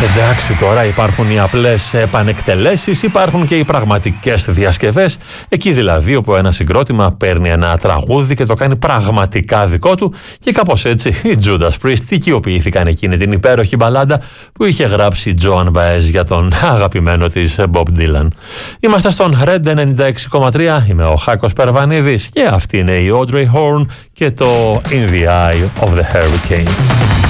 Εντάξει, τώρα υπάρχουν οι απλές επανεκτελέσεις, υπάρχουν και οι πραγματικές διασκευές. Εκεί δηλαδή όπου ένα συγκρότημα παίρνει ένα τραγούδι και το κάνει πραγματικά δικό του, και κάπως έτσι οι Judas Priest οικειοποιήθηκαν εκείνη την υπέροχη μπαλάντα που είχε γράψει Joan Baez για τον αγαπημένο της Bob Dylan. Είμαστε στον Red 96,3, είμαι ο Χάκος Περβανίδης και αυτή είναι η Audrey Horne και το In the Eye of the Hurricane.